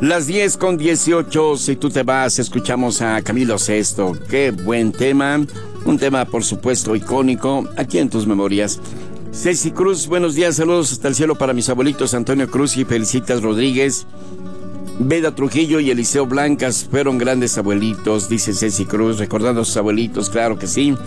Las 10:18, si tú te vas, escuchamos a Camilo Sesto. Qué buen tema, un tema por supuesto icónico, aquí en tus memorias. Ceci Cruz, buenos días, saludos hasta el cielo para mis abuelitos Antonio Cruz y Felicitas Rodríguez. Beda Trujillo y Eliseo Blancas fueron grandes abuelitos, dice Ceci Cruz, recordando a sus abuelitos, claro que sí.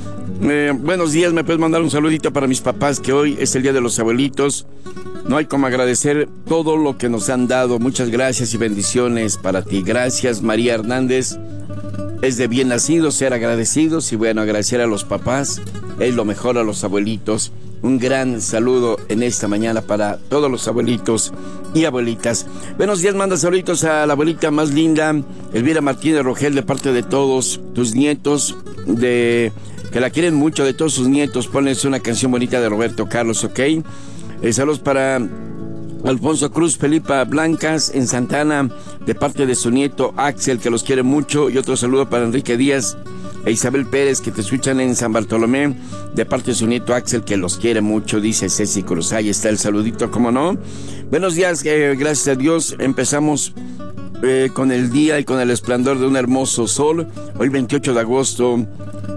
Buenos días, me puedes mandar un saludito para mis papás, que hoy es el día de los abuelitos. No hay como agradecer todo lo que nos han dado. Muchas gracias y bendiciones para ti. Gracias, María Hernández. Es de bien nacido ser agradecidos y bueno, agradecer a los papás es lo mejor, a los abuelitos. Un gran saludo en esta mañana para todos los abuelitos y abuelitas. Buenos días, manda saluditos a la abuelita más linda, Elvira Martínez Rogel, de parte de todos tus nietos, que la quieren mucho, de todos sus nietos. Ponles una canción bonita de Roberto Carlos, ¿ok? Saludos para Alfonso Cruz, Felipa Blancas en Santana, de parte de su nieto Axel, que los quiere mucho. Y otro saludo para Enrique Díaz e Isabel Pérez, que te escuchan en San Bartolomé, de parte de su nieto Axel, que los quiere mucho, dice Ceci Cruz. Ahí está el saludito, ¿cómo no? Buenos días, gracias a Dios. Empezamos con el día y con el esplendor de un hermoso sol. Hoy 28 de agosto.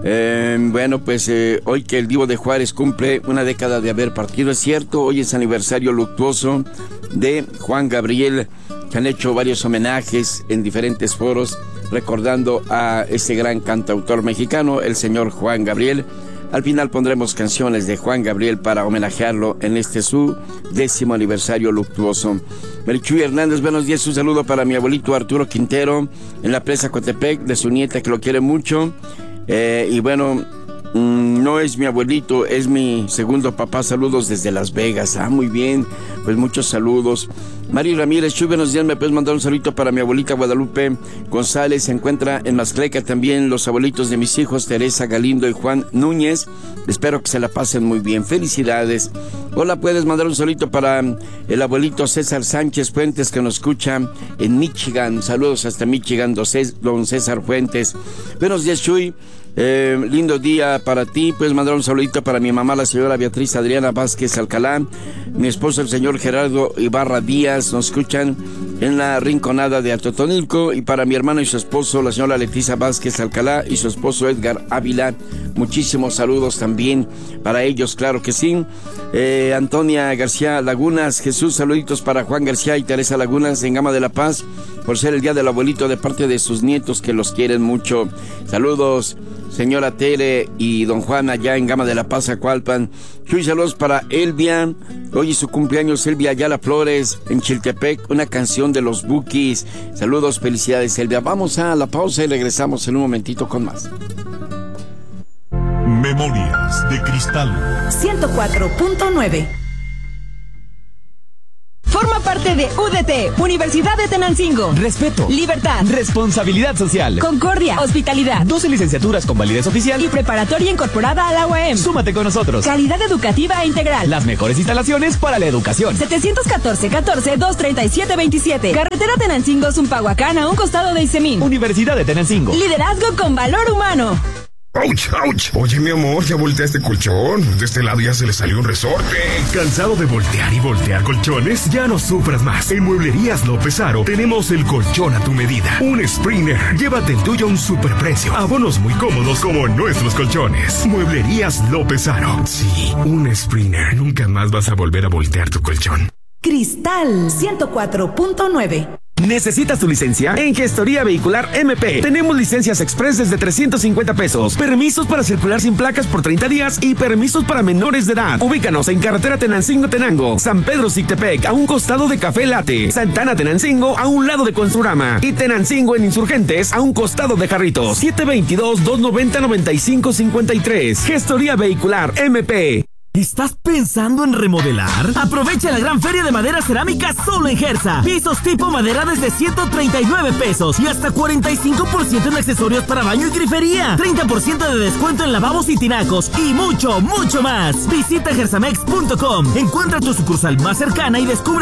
Bueno, pues hoy que el Divo de Juárez cumple una década de haber partido, es cierto. Hoy es aniversario luctuoso de Juan Gabriel, que han hecho varios homenajes en diferentes foros, recordando a ese gran cantautor mexicano, el señor Juan Gabriel. Al final pondremos canciones de Juan Gabriel para homenajearlo en este su 10º aniversario luctuoso. Marichuy Hernández, buenos días, un saludo para mi abuelito Arturo Quintero, en la presa Coatepec, de su nieta, que lo quiere mucho. Y bueno, no es mi abuelito, es mi segundo papá. Saludos desde Las Vegas. Muy bien, pues muchos saludos. Mari Ramírez, Chuy, buenos días, me puedes mandar un saludito para mi abuelita Guadalupe González, se encuentra en Mascleca. También los abuelitos de mis hijos Teresa Galindo y Juan Núñez, espero que se la pasen muy bien, felicidades. Hola, puedes mandar un saludito para el abuelito César Sánchez Fuentes, que nos escucha en Michigan. Saludos hasta Michigan, don César Fuentes. Buenos días, Chuy. Lindo día para ti. Puedes mandar un saludito para mi mamá, la señora Beatriz Adriana Vázquez Alcalá, mi esposo, el señor Gerardo Ibarra Díaz, nos escuchan en la Rinconada de Atotonilco, y para mi hermano y su esposo, la señora Leticia Vázquez Alcalá, y su esposo Edgar Ávila, muchísimos saludos también para ellos, claro que sí. Antonia García Lagunas, Jesús, saluditos para Juan García y Teresa Lagunas en Gama de la Paz, por ser el día del abuelito, de parte de sus nietos, que los quieren mucho. Saludos, señora Tere y don Juan, allá en Gama de la Paz, Acualpan. Chuy, saludos para Elvia, hoy es su cumpleaños, Elvia Ayala Flores, en Chiltepec, una canción de los Bukis. Saludos, felicidades, Elvia. Vamos a la pausa y regresamos en un momentito con más. Memorias de Cristal 104.9. Forma parte de UDT, Universidad de Tenancingo. Respeto, libertad, responsabilidad social, concordia, hospitalidad, 12 licenciaturas con validez oficial y preparatoria incorporada a la UAM. Súmate con nosotros. Calidad educativa e integral. Las mejores instalaciones para la educación. 714-14-237-27. Carretera Tenancingo-Zumpahuacán, a un costado de Isemín. Universidad de Tenancingo. Liderazgo con valor humano. ¡Auch, auch! Oye, mi amor, ya voltea este colchón. De este lado ya se le salió un resorte. ¿Cansado de voltear y voltear colchones? Ya no sufras más. En Mueblerías López Aro tenemos el colchón a tu medida. Un Springer. Llévate el tuyo a un superprecio. Abonos muy cómodos como nuestros colchones. Mueblerías López Aro. Sí, un Springer. Nunca más vas a volver a voltear tu colchón. Cristal 104.9. ¿Necesitas tu licencia? En Gestoría Vehicular MP tenemos licencias express desde 350 pesos, permisos para circular sin placas por 30 días y permisos para menores de edad. Ubícanos en Carretera Tenancingo-Tenango, San Pedro Cictepec, a un costado de Café Latte, Santana Tenancingo, a un lado de Construrama, y Tenancingo en Insurgentes, a un costado de Jarritos. 722-290-9553. Gestoría Vehicular MP. ¿Estás pensando en remodelar? Aprovecha la gran feria de madera cerámica solo en Gersa. Pisos tipo madera desde 139 pesos y hasta 45% en accesorios para baño y grifería. 30% de descuento en lavabos y tinacos y mucho, mucho más. Visita gersamex.com. Encuentra tu sucursal más cercana y descubre